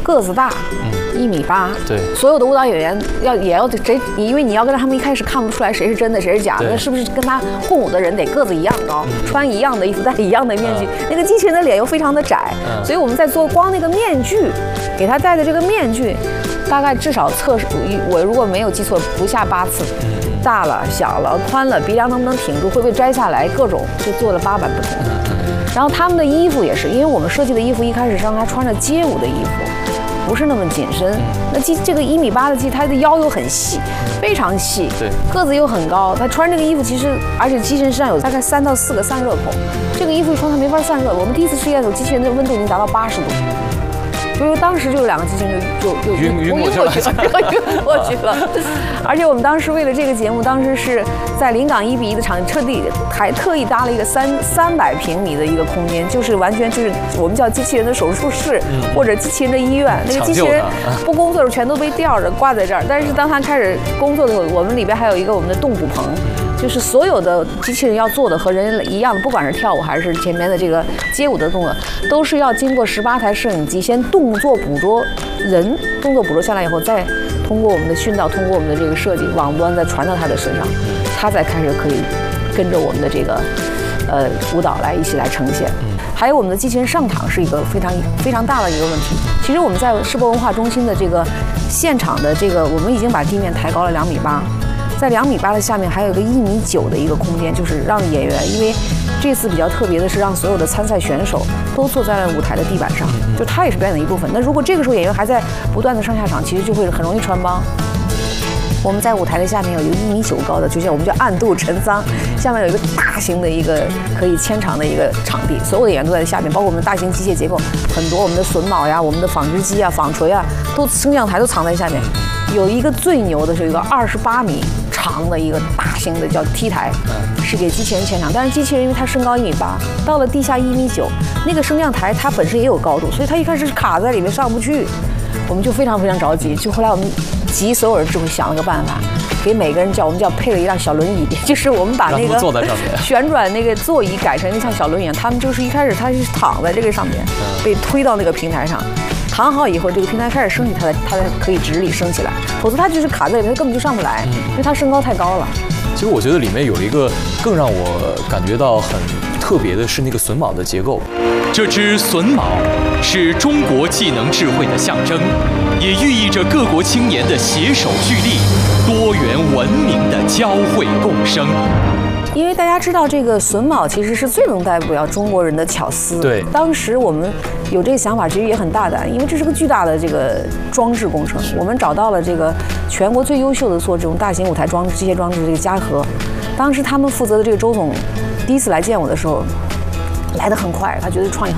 个子大，1.8米。 对， 所有的舞蹈演员也要谁，因为你要跟他们一开始看不出来谁是真的谁是假的，那是不是跟他共舞的人得个子一样高，穿一样的衣服，戴一样的面具？那个机器人的脸又非常的窄，所以我们在做光那个面具，给他戴的这个面具，大概至少测试，我如果没有记错，不下8次。大了、小了、宽了，鼻梁能不能挺住，会不会摘下来，各种就做了8版不同的。然后他们的衣服也是，因为我们设计的衣服一开始是让他穿着街舞的衣服，不是那么紧身。那这个1.8米的机，他的腰又很细，非常细，对，个子又很高。他穿这个衣服其实，而且机器人身上有大概3到4个散热孔，这个衣服一穿它没法散热。我们第一次试验的时候，机器人的温度已经达到80度。所以当时就有2个机器人就晕过去了，晕过去了。而且我们当时为了这个节目，当时是在临港1:1的场地，还特意搭了一个300平米的一个空间，就是完全就是我们叫机器人的手术室或者机器人的医院。那个机器人不工作的时候全都被吊着挂在这儿，但是当他开始工作的时候，我们里边还有一个我们的动捕棚。就是所有的机器人要做的和人一样的，不管是跳舞还是前面的这个街舞的动作，都是要经过18台摄影机先动作捕捉人，动作捕捉下来以后，再通过我们的训导，通过我们的这个设计网端再传到他的身上，他再开始可以跟着我们的这个舞蹈来一起来呈现。还有我们的机器人上场是一个非常大的一个问题。其实我们在世博文化中心的这个现场的这个，我们已经把地面抬高了2.8米。在2.8米的下面还有一个1.9米的一个空间，就是让演员，因为这次比较特别的是让所有的参赛选手都坐在了舞台的地板上，就他也是表演的一部分。那如果这个时候演员还在不断的上下场，其实就会很容易穿帮。我们在舞台的下面有一个1.9米高的，就像我们叫暗度陈仓，下面有一个大型的一个可以牵场的一个场地，所有的演员都在下面，包括我们的大型机械结构，很多我们的榫卯呀、我们的纺织机啊、纺锤啊，都升降台都藏在下面。有一个最牛的是有一个28米长的一个大型的叫 T 台，是给机器人牵场。但是机器人因为它身高1.8米，到了地下1.9米，那个升降台它本身也有高度，所以它一开始是卡在里面上不去。我们就非常着急，就后来我们集所有人智慧想了个办法，给每个人我们叫配了一辆小轮椅，就是我们把那个坐在上面旋转那个座椅改成像小轮椅一样，他们就是一开始他是躺在这个上面，被推到那个平台上。躺好以后，这个平台开始升起，它才可以直立升起来，否则它就是卡在里面，它根本就上不来，因为它身高太高了。 其实我觉得里面有一个更让我感觉到很特别的是那个榫卯的结构。 这只榫卯是中国技能智慧的象征，也寓意着各国青年的携手聚力、多元文明的交汇共生。 因为大家知道，这个榫卯其实是最能代表中国人的巧思。 对， 当时我们有这个想法，其实也很大胆，因为这是个巨大的这个装置工程。我们找到了这个全国最优秀的做这种大型舞台装置、机械装置的这个嘉禾。当时他们负责的这个周总第一次来见我的时候，来得很快，他觉得创意很